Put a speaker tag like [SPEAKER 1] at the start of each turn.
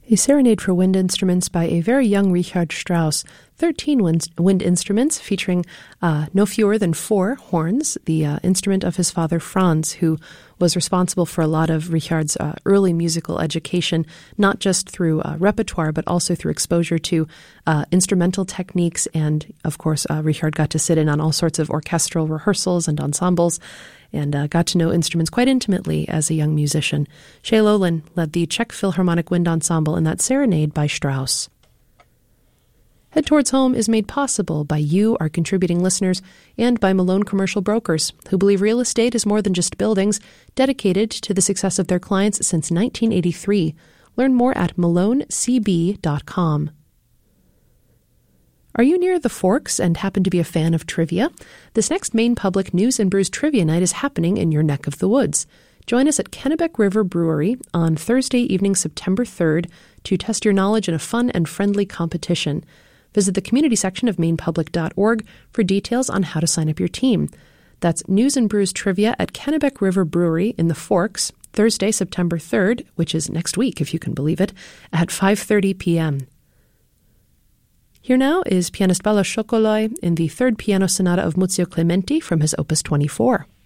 [SPEAKER 1] A serenade for wind instruments by a very young Richard Strauss. 13 wind instruments featuring no fewer than 4 horns, the instrument of his father Franz, who was responsible for a lot of Richard's early musical education, not just through repertoire, but also through exposure to instrumental techniques. And, of course, Richard got to sit in on all sorts of orchestral rehearsals and ensembles, and got to know instruments quite intimately as a young musician. Shay Lowland led the Czech Philharmonic Wind Ensemble in that serenade by Strauss. Head Towards Home is made possible by you, our contributing listeners, and by Malone Commercial Brokers, who believe real estate is more than just buildings, dedicated to the success of their clients since 1983. Learn more at malonecb.com. Are you near the Forks and happen to be a fan of trivia? This next Maine Public News and Brews Trivia Night is happening in your neck of the woods. Join us at Kennebec River Brewery on Thursday evening, September 3rd, to test your knowledge in a fun and friendly competition. Visit the community section of mainepublic.org for details on how to sign up your team. That's News and Brews Trivia at Kennebec River Brewery in the Forks, Thursday, September 3rd, which is next week, if you can believe it, at 5:30 p.m. Here now is pianist Balázs Sokoloy in the third piano sonata of Muzio Clementi from his Opus 24.